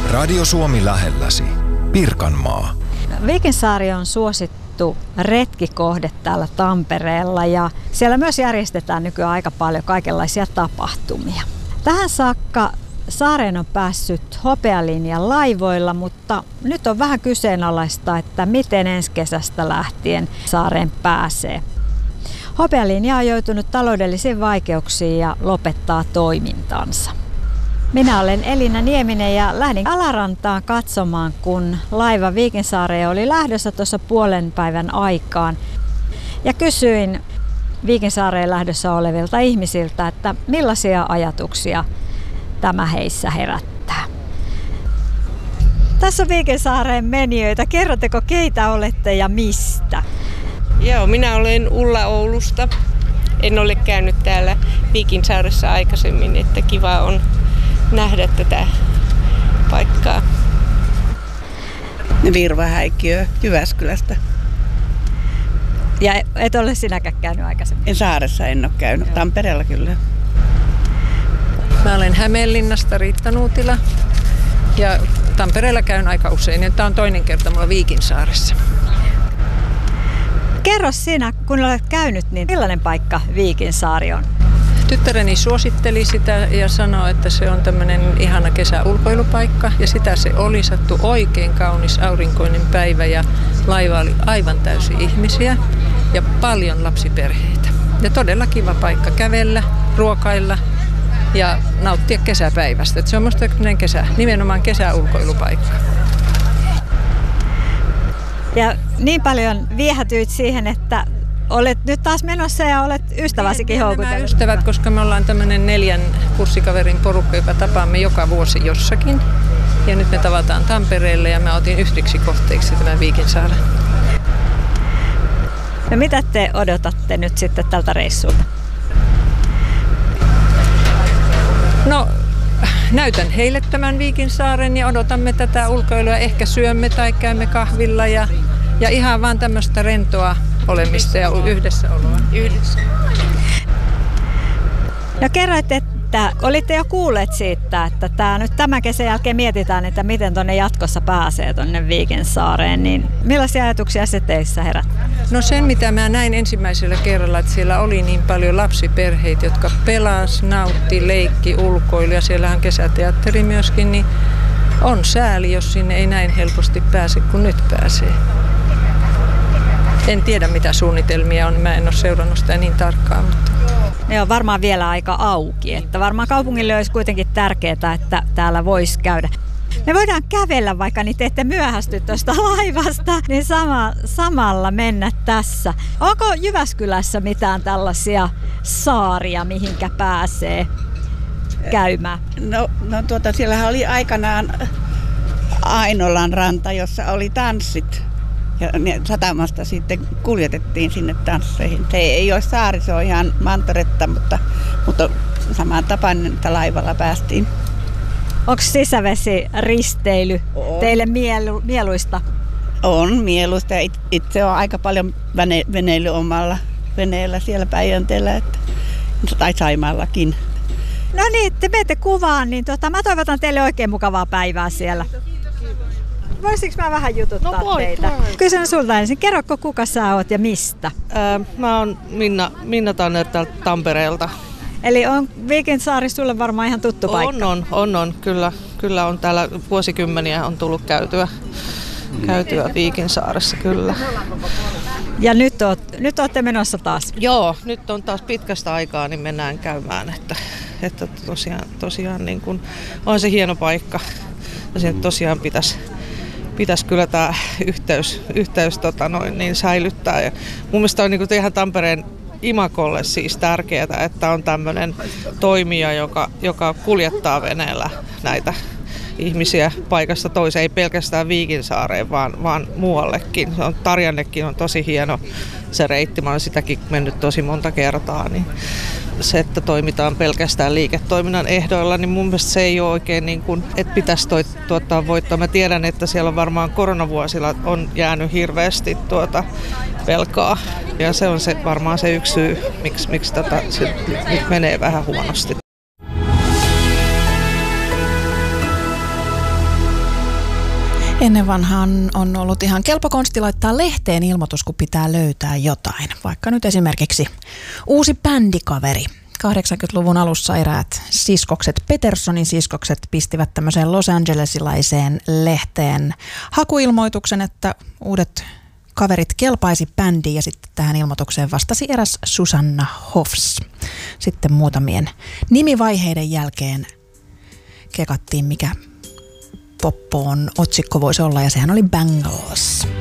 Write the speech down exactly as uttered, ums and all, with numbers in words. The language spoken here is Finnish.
Radio Suomi lähelläsi. Pirkanmaa. Viikinsaari on suosittu retkikohde täällä Tampereella ja siellä myös järjestetään nykyään aika paljon kaikenlaisia tapahtumia. Tähän saakka saareen on päässyt hopealinjan laivoilla, mutta nyt on vähän kyseenalaista, että miten ensi kesästä lähtien saareen pääsee. Hopealinja on joutunut taloudellisiin vaikeuksiin ja lopettaa toimintansa. Minä olen Elina Nieminen ja lähdin Alarantaan katsomaan, kun laiva Viikinsaareen oli lähdössä tuossa puolen päivän aikaan. Ja kysyin Viikinsaareen lähdössä olevilta ihmisiltä, että millaisia ajatuksia tämä heissä herättää. Tässä on Viikinsaareen menijöitä. Kerrotteko, keitä olette ja mistä? Joo, minä olen Ulla Oulusta. En ole käynyt täällä Viikinsaaressa aikaisemmin, että kiva on nähdä tätä paikkaa. Virva Häikkiö Jyväskylästä. Ja et ole sinäkään käynyt aikaisemmin? En Saaressa en ole käynyt, Tampereella kyllä. Mä olen Hämeenlinnasta, Riitta Nuutila. Ja Tampereella käyn aika usein. Tämä on toinen kerta mulla Viikinsaaressa. Kerro sinä, kun olet käynyt, niin millainen paikka Viikinsaari on? Tyttäreni suositteli sitä ja sanoi, että se on tämmöinen ihana kesäulkoilupaikka. Ja sitä se oli, sattu oikein kaunis aurinkoinen päivä ja laiva oli aivan täysi ihmisiä ja paljon lapsiperheitä. Ja todella kiva paikka kävellä, ruokailla ja nauttia kesäpäivästä. Et se on musta kesä, nimenomaan kesäulkoilupaikka. Ja niin paljon viehätyit siihen, että olet nyt taas menossa ja olet ystäväsikin houkutellut. Ystävät, koska me ollaan tämmöinen neljän kurssikaverin porukka, joka tapaamme joka vuosi jossakin. Ja nyt me tavataan Tampereelle ja mä otin yhdiksi kohteeksi tämän Viikinsaaren. No mitä te odotatte nyt sitten tältä reissulta? No, näytän heille tämän Viikinsaaren ja odotamme tätä ulkoilua. Ehkä syömme tai käymme kahvilla ja, ja ihan vaan tämmöistä rentoa olemista ja yhdessäoloa. Yhdessä. No kerroit, että olitte jo kuulleet siitä, että tämä nyt tämän kesän jälkeen mietitään, että miten tuonne jatkossa pääsee tuonne Viikinsaareen, niin millaisia ajatuksia se teissä herättää? No sen, mitä mä näin ensimmäisellä kerralla, että siellä oli niin paljon lapsiperheitä, jotka pelas, nautti, leikki, ulkoili ja siellähän kesäteatteri myöskin, niin on sääli, jos sinne ei näin helposti pääse kuin nyt pääsee. En tiedä, mitä suunnitelmia on, mä en ole seurannut sitä niin tarkkaan. Mutta ne on varmaan vielä aika auki, että varmaan kaupungille olisi kuitenkin tärkeää, että täällä voisi käydä. Me voidaan kävellä, vaikka niin te ette myöhästy tuosta laivasta, niin sama, samalla mennä tässä. Onko Jyväskylässä mitään tällaisia saaria, mihinkä pääsee käymään? No, no tuota, siellähän oli aikanaan Ainolan ranta, jossa oli tanssit. Ja satamasta sitten kuljetettiin sinne tansseihin. Se ei ole saari, se on ihan manteretta, mutta, mutta samaan tapaan, että laivalla päästiin. Onko sisävesiristeily on teille mielu, mieluista? On mieluista ja itse on aika paljon vene, veneily omalla veneellä siellä Päijänteellä, että, tai Saimaallakin. No niin, te menette kuvaan, niin tota, mä toivotan teille oikein mukavaa päivää siellä. Voisinko mä vähän jututtaa no voit, teitä? Voit. Kysyn sulta ensin, kerrotko kuka sä oot ja mistä? Ää, mä oon Minna, Minna Tanner täältä Tampereelta. Eli on Viikinsaari sulle varmaan ihan tuttu paikka? On, on, on, on. Kyllä, kyllä on täällä vuosikymmeniä on tullut käytyä, käytyä Viikinsaaressa, kyllä. Ja nyt, oot, nyt ootte menossa taas? Joo, nyt on taas pitkästä aikaa, niin mennään käymään, että, että tosiaan, tosiaan niin kun, on se hieno paikka. Ja tosiaan pitäisi pitäis kyllä tämä yhteys, yhteys tota noin, niin säilyttää. Ja mun mielestä on niin ihan Tampereen imagolle siis tärkeää, että on tämmöinen toimija, joka, joka kuljettaa veneellä näitä ihmisiä paikasta toiseen, ei pelkästään Viikinsaareen, vaan, vaan muuallekin. Se on, Tarjannekin on tosi hieno se reitti, mä olen sitäkin mennyt tosi monta kertaa. Niin se, että toimitaan pelkästään liiketoiminnan ehdoilla, niin mun mielestä se ei ole oikein niin kuin, että pitäisi toi, tuottaa voittoa. Mä tiedän, että siellä on varmaan koronavuosilla on jäänyt hirveästi tuota velkaa. Ja se on se, varmaan se yksi syy, miksi, miksi tätä, se nyt menee vähän huonosti. Ennen vanhaan on ollut ihan kelpo konsti laittaa lehteen ilmoitus, kun pitää löytää jotain. Vaikka nyt esimerkiksi uusi bändikaveri. kahdeksankymmentäluvun alussa eräät siskokset, Petersonin siskokset, pistivät tämmöiseen Los Angelesilaiseen lehteen hakuilmoituksen, että uudet kaverit kelpaisi bändiin, ja sitten tähän ilmoitukseen vastasi eräs Susanna Hoffs. Sitten muutamien nimivaiheiden jälkeen kekattiin, mikä poppoon otsikko voisi olla, ja sehän oli Bangles.